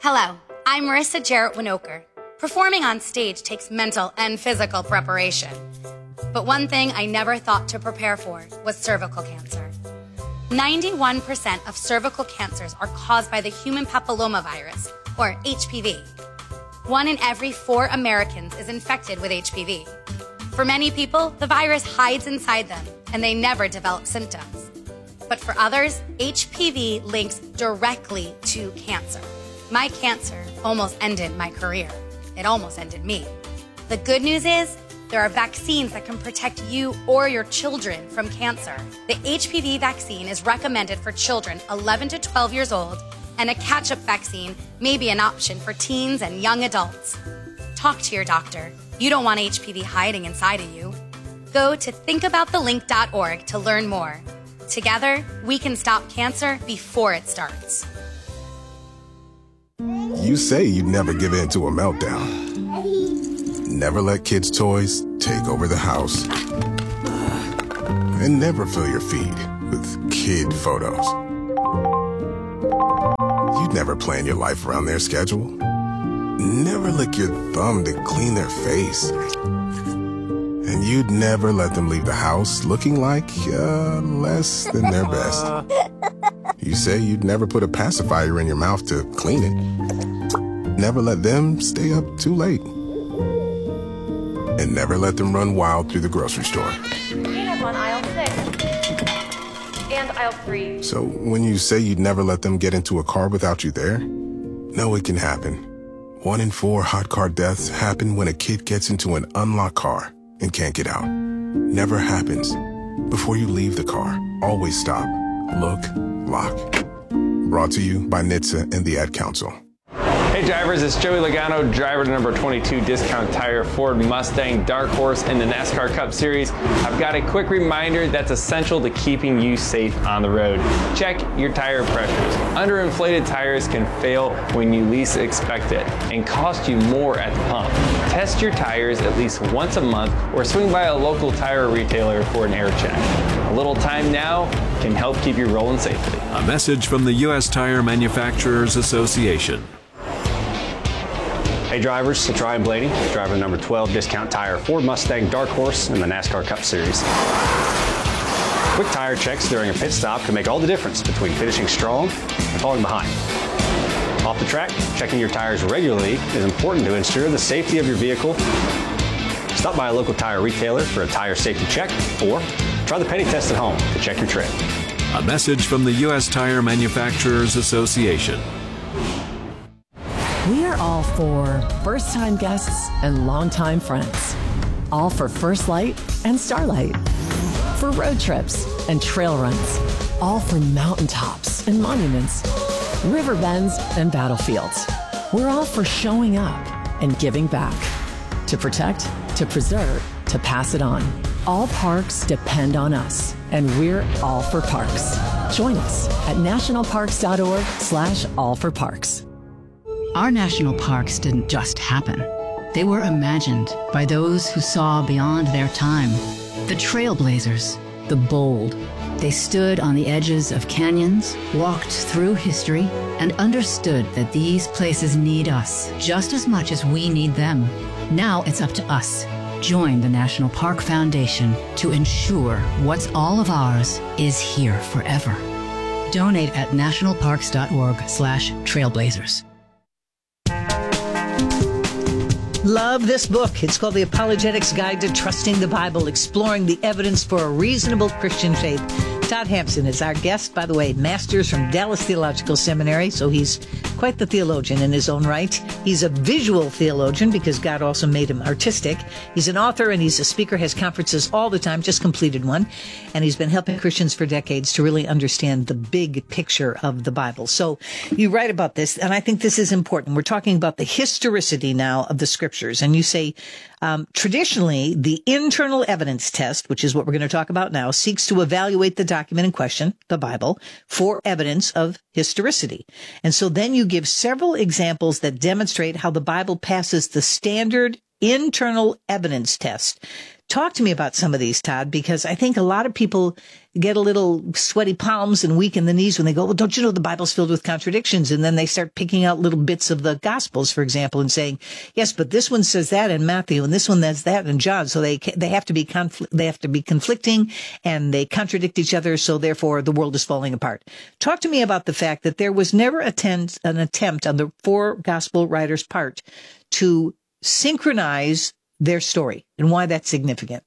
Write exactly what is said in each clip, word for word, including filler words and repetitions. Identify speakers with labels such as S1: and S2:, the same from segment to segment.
S1: Hello, I'm Marissa Jarrett Winokur. Performing on stage takes mental and physical preparation. But one thing I never thought to prepare for was cervical cancer. ninety-one percent of cervical cancers are caused by the human papillomavirus, or H P V. One in every four Americans is infected with H P V. For many people, the virus hides inside them, and they never develop symptoms. But for others, H P V links directly to cancer. My cancer almost ended my career. It almost ended me. The good news is, there are vaccines that can protect you or your children from cancer. The H P V vaccine is recommended for children eleven to twelve years old, and a catch-up vaccine may be an option for teens and young adults. Talk to your doctor. You don't want H P V hiding inside of you. Go to think about the link dot org to learn more. Together, we can stop cancer before it starts.
S2: You say you'd never give in to a meltdown. Never let kids' toys take over the house. And never fill your feed with kid photos. You'd never plan your life around their schedule. Never lick your thumb to clean their face. And you'd never let them leave the house looking like uh, less than their best. You say you'd never put a pacifier in your mouth to clean it. Never let them stay up too late. And never let them run wild through the grocery store.
S3: Peanut on aisle six. And aisle three.
S2: So when you say you'd never let them get into a car without you there, no, it can happen. One in four hot car deaths happen when a kid gets into an unlocked car and can't get out. Never happens. Before you leave the car, always stop, look, lock. Brought to you by N H T S A and the Ad Council.
S4: Hey drivers, it's Joey Logano, driver to number twenty-two Discount Tire Ford Mustang Dark Horse in the NASCAR Cup Series. I've got a quick reminder that's essential to keeping you safe on the road. Check your tire pressures. Underinflated tires can fail when you least expect it and cost you more at the pump. Test your tires at least once a month or swing by a local tire retailer for an air check. A little time now can help keep you rolling safely.
S5: A message from the U S Tire Manufacturers Association.
S6: Hey drivers, it's Ryan Blaney, driver number twelve Discount Tire Ford Mustang Dark Horse in the NASCAR Cup Series. Quick tire checks during a pit stop can make all the difference between finishing strong and falling behind. Off the track, checking your tires regularly is important to ensure the safety of your vehicle. Stop by a local tire retailer for a tire safety check, or try the penny test at home to check your tread.
S5: A message from the U S Tire Manufacturers Association.
S7: We are all for first-time guests and longtime friends. All for First Light and Starlight. For road trips and trail runs. All for mountaintops and monuments. River bends and battlefields. We're all for showing up and giving back. To protect, to preserve, to pass it on. All parks depend on us, and we're all for parks. Join us at nationalparks.org slash all for parks.
S8: Our national parks didn't just happen. They were imagined by those who saw beyond their time. The trailblazers, the bold. They stood on the edges of canyons, walked through history, and understood that these places need us just as much as we need them. Now it's up to us. Join the National Park Foundation to ensure what's all of ours is here forever. Donate at nationalparks.org slash trailblazers.
S9: Love this book. It's called The Apologetics Guide to Trusting the Bible, exploring the evidence for a reasonable Christian faith. Todd Hampson is our guest, by the way, master's from Dallas Theological Seminary, so he's quite the theologian in his own right. He's a visual theologian because God also made him artistic. He's an author and he's a speaker, has conferences all the time, just completed one, and he's been helping Christians for decades to really understand the big picture of the Bible. So you write about this, and I think this is important. We're talking about the historicity now of the scriptures, and you say, Um, traditionally, the internal evidence test, which is what we're going to talk about now, seeks to evaluate the document in question, the Bible, for evidence of historicity. And so then you give several examples that demonstrate how the Bible passes the standard internal evidence test Talk to me about some of these, Todd, because I think a lot of people get a little sweaty palms and weak in the knees when they go, well, don't you know the Bible's filled with contradictions? And then they start picking out little bits of the Gospels, for example, and saying, yes, but this one says that in Matthew and this one says that in John. So they they have to be confl- they have to be conflicting and they contradict each other. So therefore the world is falling apart. Talk to me about the fact that there was never attempt, an attempt on the four gospel writers' part to synchronize their story and why that's significant.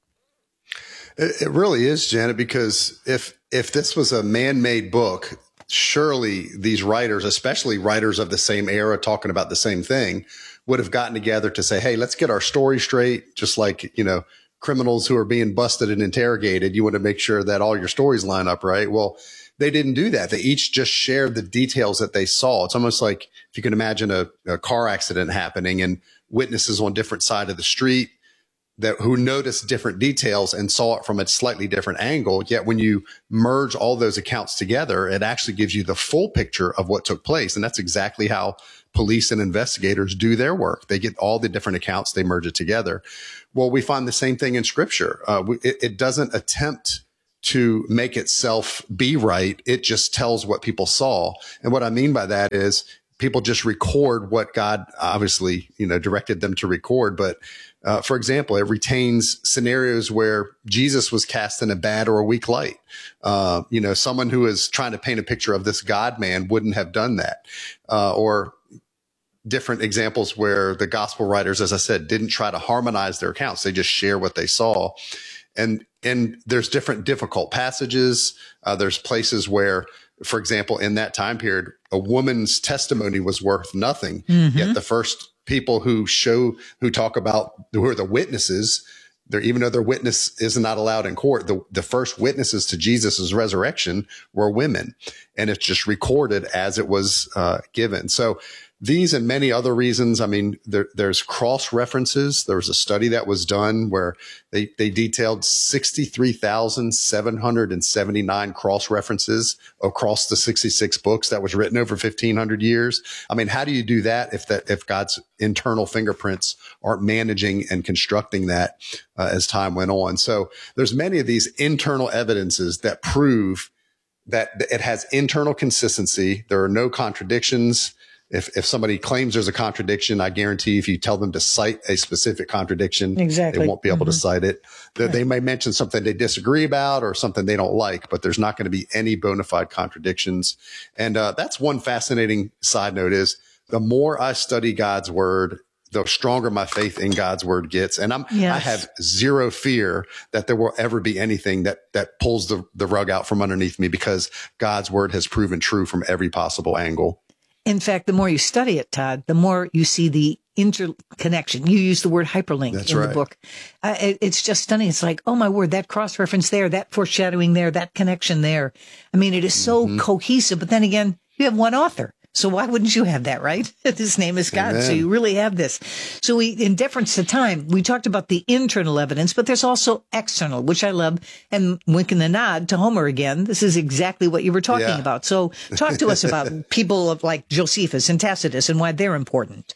S10: It, it really is, Janet, because if if this was a man-made book, surely these writers, especially writers of the same era talking about the same thing, would have gotten together to say, hey, let's get our story straight, just like, you know, criminals who are being busted and interrogated. You want to make sure that all your stories line up, right? Well, they didn't do that. They each just shared the details that they saw. It's almost like if you can imagine a, a car accident happening and witnesses on different side of the street that who noticed different details and saw it from a slightly different angle. Yet when you merge all those accounts together, it actually gives you the full picture of what took place. And that's exactly how police and investigators do their work. They get all the different accounts, they merge it together. Well, we find the same thing in scripture. Uh, we, it, it doesn't attempt to make itself be right. It just tells what people saw. And what I mean by that is people just record what God obviously, you know, directed them to record. But Uh, for example, it retains scenarios where Jesus was cast in a bad or a weak light. Uh, you know, someone who is trying to paint a picture of this God man wouldn't have done that. Uh, or different examples where the gospel writers, as I said, didn't try to harmonize their accounts. They just share what they saw. And, and there's different difficult passages. Uh, there's places where, for example, in that time period, a woman's testimony was worth nothing. Mm-hmm. Yet the first people who show, who talk about, who are the witnesses, they're, even though their witness is not allowed in court, the, the first witnesses to Jesus' resurrection were women. And it's just recorded as it was uh, given. So these and many other reasons, I mean, there, there's cross references. There was a study that was done where they, they detailed sixty-three thousand seven hundred seventy-nine cross references across the sixty-six books that was written over fifteen hundred years. I mean, how do you do that if that, if God's internal fingerprints aren't managing and constructing that uh, as time went on? So there's many of these internal evidences that prove that it has internal consistency. There are no contradictions. If if somebody claims there's a contradiction, I guarantee if you tell them to cite a specific contradiction, exactly. they won't be able mm-hmm. to cite it. They, right. they may mention something they disagree about or something they don't like, but there's not going to be any bona fide contradictions. And uh, that's one fascinating side note is the more I study God's word, the stronger my faith in God's word gets. And I'm, yes. I have zero fear that there will ever be anything that, that pulls the, the rug out from underneath me because God's word has proven true from every possible angle.
S9: In fact, the more you study it, Todd, the more you see the interconnection. You use the word hyperlink
S10: That's
S9: in
S10: right.
S9: the book. Uh, it, it's just stunning. It's like, oh my word, that cross-reference there, that foreshadowing there, that connection there. I mean, it is so mm-hmm. cohesive. But then again, you have one author. So why wouldn't you have that, right? His name is God. Amen. So you really have this. So we, in deference to time, we talked about the internal evidence, but there's also external, which I love. And winking the nod to Homer again. This is exactly what you were talking yeah. about. So talk to us about people of like Josephus and Tacitus and why they're important.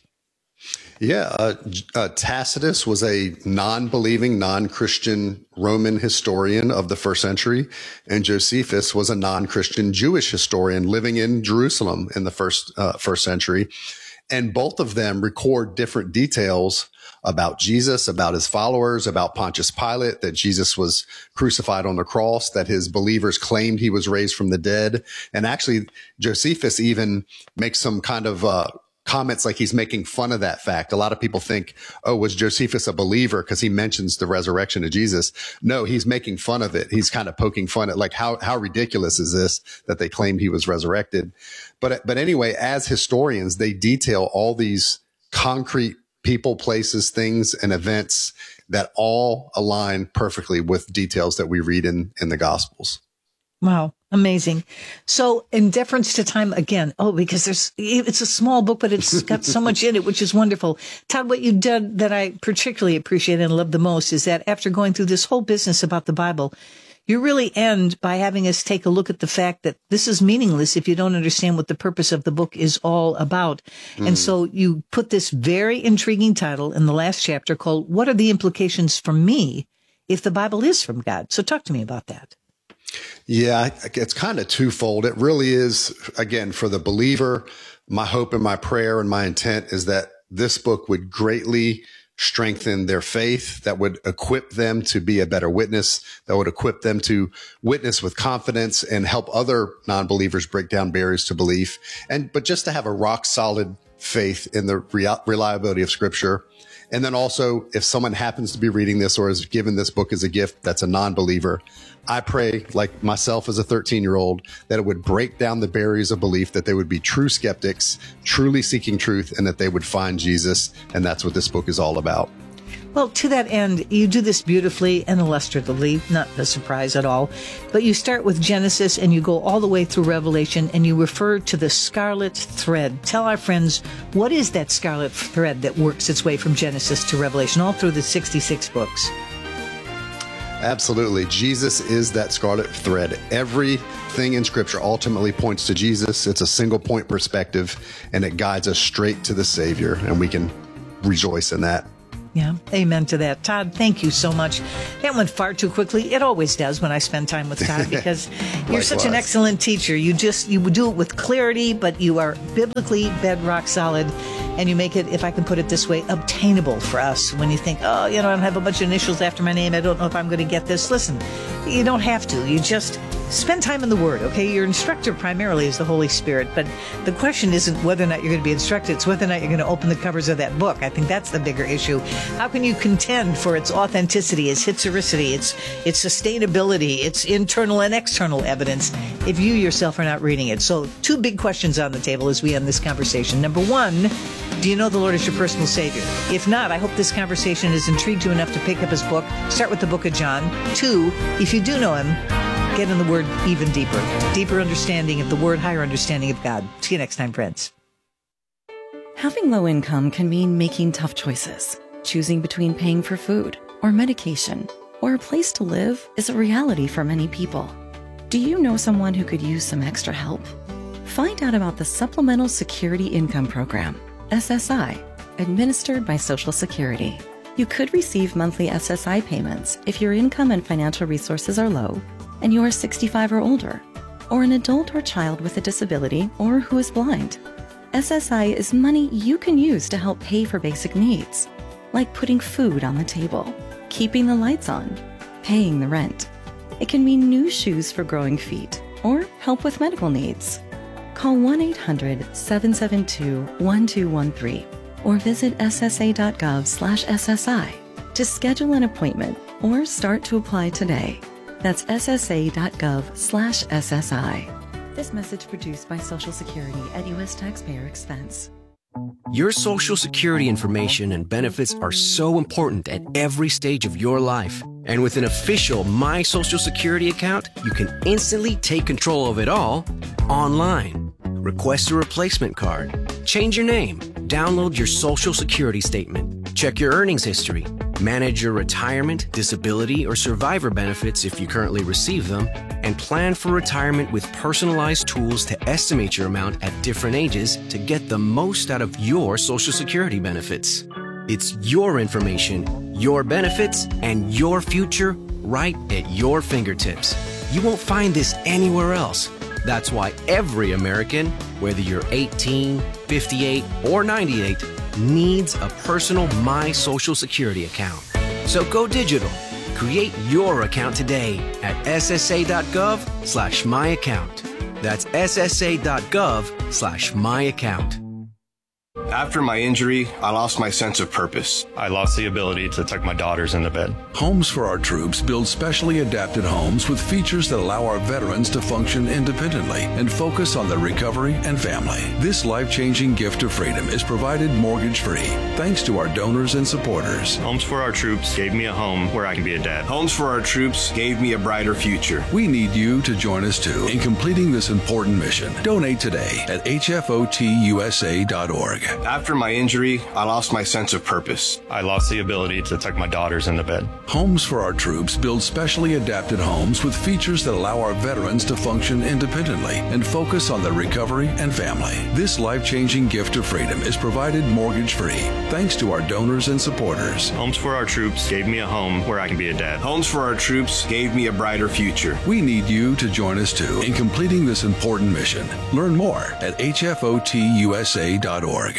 S10: Yeah, uh, uh, Tacitus was a non-believing, non-Christian Roman historian of the first century, and Josephus was a non-Christian Jewish historian living in Jerusalem in the first uh, first century. And both of them record different details about Jesus, about his followers, about Pontius Pilate, that Jesus was crucified on the cross, that his believers claimed he was raised from the dead. And actually, Josephus even makes some kind of uh comments like he's making fun of that fact. A lot of people think, oh, was Josephus a believer because he mentions the resurrection of Jesus? No, he's making fun of it. He's kind of poking fun at like, how, how ridiculous is this that they claimed he was resurrected? But, but anyway, as historians, they detail all these concrete people, places, things, and events that all align perfectly with details that we read in, in the Gospels.
S9: Wow. Amazing. So in deference to time again, oh, because there's, it's a small book, but it's got so much in it, which is wonderful. Todd, what you did that I particularly appreciate and love the most is that after going through this whole business about the Bible, you really end by having us take a look at the fact that this is meaningless if you don't understand what the purpose of the book is all about. Mm. And so you put this very intriguing title in the last chapter called, What Are the Implications for Me if the Bible is from God. So talk to me about that.
S10: Yeah, it's kind of twofold. It really is, again, for the believer, my hope and my prayer and my intent is that this book would greatly strengthen their faith, that would equip them to be a better witness, that would equip them to witness with confidence and help other non-believers break down barriers to belief. And, but just to have a rock solid faith in the real, reliability of Scripture. And then also, if someone happens to be reading this or is given this book as a gift that's a non-believer, I pray, like myself as a thirteen-year-old, that it would break down the barriers of belief, that they would be true skeptics, truly seeking truth, and that they would find Jesus. And that's what this book is all about.
S9: Well, to that end, you do this beautifully and illustratively, not a surprise at all. But you start with Genesis and you go all the way through Revelation and you refer to the scarlet thread. Tell our friends, what is that scarlet thread that works its way from Genesis to Revelation, all through the sixty-six books?
S10: Absolutely. Jesus is that scarlet thread. Everything in Scripture ultimately points to Jesus. It's a single point perspective, and it guides us straight to the Savior, and we can rejoice in that.
S9: Yeah, amen to that. Todd, thank you so much. That went far too quickly. It always does when I spend time with Todd, because you're such an excellent teacher. You just, you do it with clarity, but you are biblically bedrock solid, and you make it, if I can put it this way, obtainable for us. When you think, oh, you know, I don't have a bunch of initials after my name, I don't know if I'm going to get this. Listen, you don't have to. You just spend time in the Word, okay? Your instructor primarily is the Holy Spirit, but the question isn't whether or not you're going to be instructed, it's whether or not you're going to open the covers of that book. I think that's the bigger issue. How can you contend for its authenticity, its historicity, its its sustainability, its internal and external evidence if you yourself are not reading it? So two big questions on the table as we end this conversation. Number one, do you know the Lord is your personal Savior? If not, I hope this conversation has intrigued you enough to pick up his book. Start with the book of John. Two, if you do know him, get in the Word even deeper. Deeper understanding of the Word, higher understanding of God. See you next time, friends.
S11: Having low income can mean making tough choices. Choosing between paying for food or medication or a place to live is a reality for many people. Do you know someone who could use some extra help? Find out about the Supplemental Security Income Program, S S I, administered by Social Security. You could receive monthly S S I payments if your income and financial resources are low and you are sixty-five or older, or an adult or child with a disability or who is blind. S S I is money you can use to help pay for basic needs, like putting food on the table, keeping the lights on, paying the rent. It can mean new shoes for growing feet or help with medical needs. Call one eight hundred, seven seven two, one two one three or visit ssa.gov slash SSI to schedule an appointment or start to apply today. That's ssa.gov slash SSI. This message produced by Social Security at U S taxpayer expense.
S12: Your Social Security information and benefits are so important at every stage of your life. And with an official My Social Security account, you can instantly take control of it all online. Request a replacement card, change your name, download your Social Security statement, check your earnings history, manage your retirement, disability, or survivor benefits if you currently receive them, and plan for retirement with personalized tools to estimate your amount at different ages to get the most out of your Social Security benefits. It's your information, your benefits, and your future right at your fingertips. You won't find this anywhere else. That's why every American, whether you're eighteen, fifty-eight, or ninety-eight, needs a personal My Social Security account. So go digital. Create your account today at ssa.gov slash my account. That's ssa.gov slash my account.
S13: After my injury, I lost my sense of purpose. I lost the ability to tuck my daughters into bed.
S14: Homes for Our Troops builds specially adapted homes with features that allow our veterans to function independently and focus on their recovery and family. This life-changing gift of freedom is provided mortgage-free thanks to our donors and supporters.
S13: Homes for Our Troops gave me a home where I can be a dad. Homes for Our Troops gave me a brighter future.
S14: We need you to join us too in completing this important mission. Donate today at h f o t u s a dot org.
S13: After my injury, I lost my sense of purpose. I lost the ability to tuck my daughters into bed.
S14: Homes for Our Troops build specially adapted homes with features that allow our veterans to function independently and focus on their recovery and family. This life-changing gift of freedom is provided mortgage-free thanks to our donors and supporters.
S13: Homes for Our Troops gave me a home where I can be a dad. Homes for Our Troops gave me a brighter future.
S14: We need you to join us too in completing this important mission. Learn more at H F O T U S A dot org.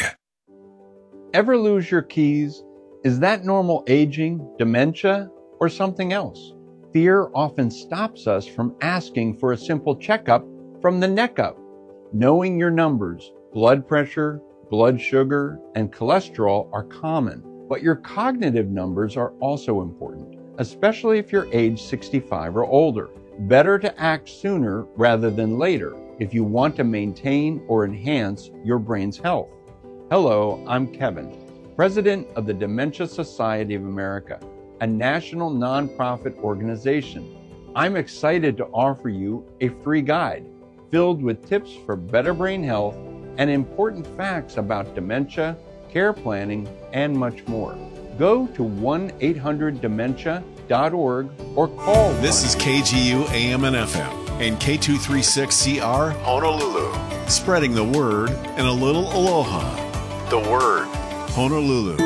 S15: Ever lose your keys? Is that normal aging, dementia, or something else? Fear often stops us from asking for a simple checkup from the neck up. Knowing your numbers, blood pressure, blood sugar, and cholesterol are common, but your cognitive numbers are also important, especially if you're age sixty-five or older. Better to act sooner rather than later if you want to maintain or enhance your brain's health. Hello, I'm Kevin, President of the Dementia Society of America, a national nonprofit organization. I'm excited to offer you a free guide filled with tips for better brain health and important facts about dementia, care planning, and much more. Go to one eight hundred dementia dot org or call.
S16: This is K G U A M and F M and K two thirty-six C R Honolulu, spreading the word and a little aloha. The word, Honolulu.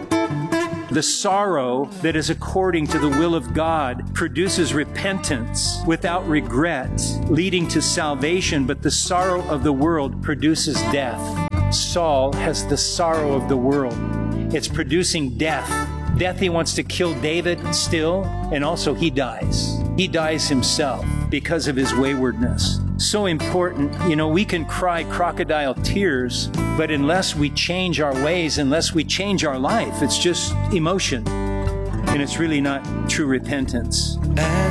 S17: The sorrow that is according to the will of God produces repentance without regret, leading to salvation, but the sorrow of the world produces death. Saul has the sorrow of the world. It's producing death. Death, he wants to kill David still, and also he dies. He dies himself because of his waywardness. So important, you know, we can cry crocodile tears, but unless we change our ways, unless we change our life, it's just emotion. And it's really not true repentance.